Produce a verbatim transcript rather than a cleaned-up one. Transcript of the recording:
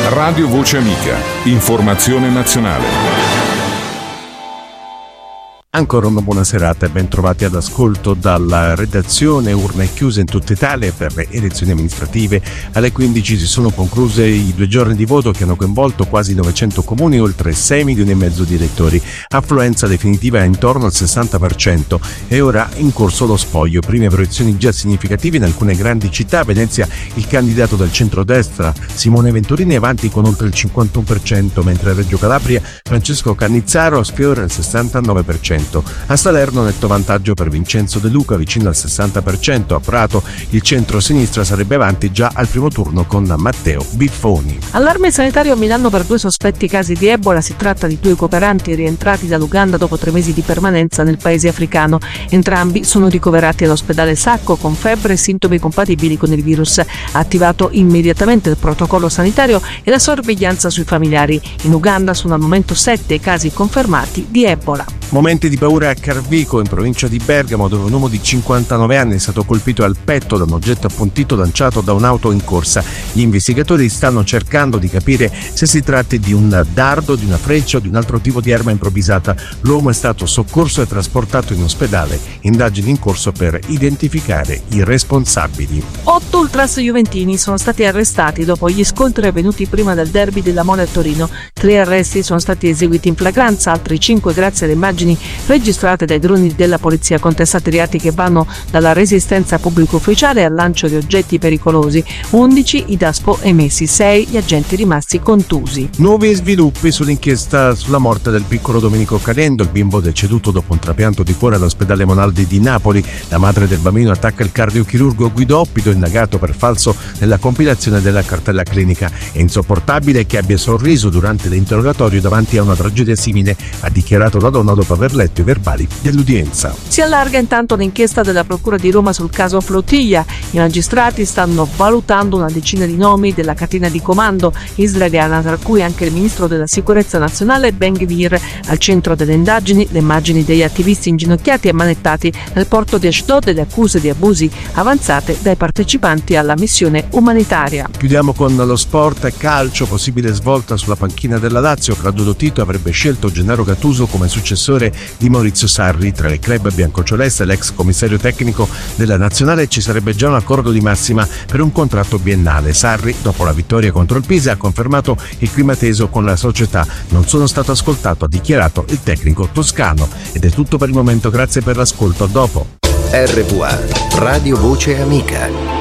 Radio Voce Amica. Informazione nazionale. Ancora una buona serata e ben trovati all'ascolto dalla redazione. Urne chiuse in tutta Italia per le elezioni amministrative. Alle quindici si sono concluse i due giorni di voto che hanno coinvolto quasi novecento comuni, oltre sei milioni e mezzo di elettori. Affluenza definitiva è intorno al sessanta per cento e ora in corso lo spoglio. Prime proiezioni già significative in alcune grandi città. A Venezia il candidato del centrodestra Simone Venturini è avanti con oltre il cinquantuno per cento, mentre a Reggio Calabria Francesco Cannizzaro sfiora il sessantanove per cento. A Salerno netto vantaggio per Vincenzo De Luca, vicino al sessanta per cento. A Prato il centro-sinistra sarebbe avanti già al primo turno con Matteo Biffoni. Allarme sanitario a Milano per due sospetti casi di Ebola. Si tratta di due cooperanti rientrati dall'Uganda dopo tre mesi di permanenza nel paese africano. Entrambi sono ricoverati all'ospedale Sacco con febbre e sintomi compatibili con il virus. Ha attivato immediatamente il protocollo sanitario e la sorveglianza sui familiari. In Uganda sono al momento sette casi confermati di Ebola. Momenti di paura a Carvico, in provincia di Bergamo, dove un uomo di cinquantanove anni è stato colpito al petto da un oggetto appuntito lanciato da un'auto in corsa. Gli investigatori stanno cercando di capire se si tratti di un dardo, di una freccia o di un altro tipo di arma improvvisata. L'uomo è stato soccorso e trasportato in ospedale. Indagini in corso per identificare i responsabili. Otto ultras juventini sono stati arrestati dopo gli scontri avvenuti prima del derby della Mole a Torino. Tre arresti sono stati eseguiti in flagranza, altri cinque grazie alle immagini registrate dai droni della polizia, contestate reati che vanno dalla resistenza a pubblico ufficiale al lancio di oggetti pericolosi. undici i DASPO emessi, sei gli agenti rimasti contusi. Nuovi sviluppi sull'inchiesta sulla morte del piccolo Domenico Calendo, il bimbo deceduto dopo un trapianto di cuore all'ospedale Monaldi di Napoli. La madre del bambino attacca il cardiochirurgo Guido Oppido, indagato per falso nella compilazione della cartella clinica. È insopportabile che abbia sorriso durante l'interrogatorio davanti a una tragedia simile, ha dichiarato la donna dopo aver letto i verbali dell'udienza. Si allarga intanto l'inchiesta della Procura di Roma sul caso Flotilla. I magistrati stanno valutando una decina di nomi della catena di comando israeliana, tra cui anche il ministro della sicurezza nazionale Ben Gvir. Al centro delle indagini le immagini degli attivisti inginocchiati e ammanettati nel porto di Ashdod e le accuse di abusi avanzate dai partecipanti alla missione umanitaria. Chiudiamo con lo sport. Calcio, possibile svolta sulla panchina della Lazio. Claudio Lotito avrebbe scelto Gennaro Gattuso come successore di Maurizio Sarri. Tra il club biancoceleste e l'ex commissario tecnico della nazionale ci sarebbe già un accordo di massima per un contratto biennale. Sarri, dopo la vittoria contro il Pisa, ha confermato il clima teso con la società. Non sono stato ascoltato, ha dichiarato il tecnico toscano. Ed è tutto per il momento, grazie per l'ascolto, a dopo. R V A, Radio Voce Amica.